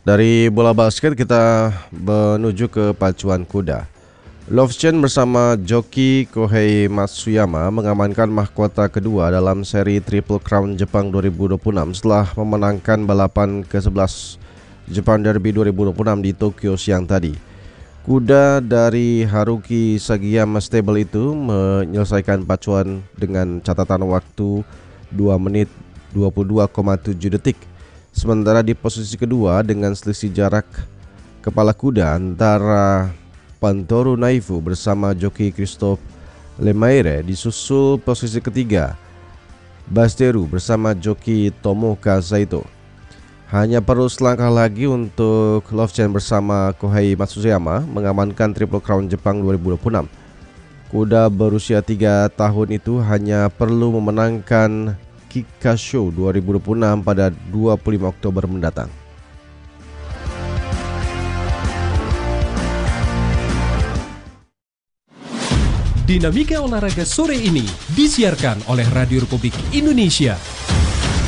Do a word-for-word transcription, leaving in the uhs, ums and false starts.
Dari bola basket kita menuju ke pacuan kuda. Love Chen bersama joki Kohei Matsuyama mengamankan mahkota kedua dalam seri Triple Crown Jepang dua ribu dua puluh enam setelah memenangkan balapan ke sebelas Jepang Derby dua ribu dua puluh enam di Tokyo siang tadi. Kuda dari Haruki Sagiyama Stable itu menyelesaikan pacuan dengan catatan waktu dua menit dua puluh dua koma tujuh detik. Sementara di posisi kedua dengan selisih jarak kepala kuda antara Pantoro Naifu bersama joki Christophe Lemaire disusul posisi ketiga Basteru bersama joki Tomoka Saito. Hanya perlu selangkah lagi untuk Love Chen bersama Kohei Matsuyama mengamankan Triple Crown Jepang dua ribu dua puluh enam. Kuda berusia tiga tahun itu hanya perlu memenangkan Kikasho dua ribu dua puluh enam pada dua puluh lima Oktober mendatang. Dinamika olahraga sore ini disiarkan oleh Radio Republik Indonesia.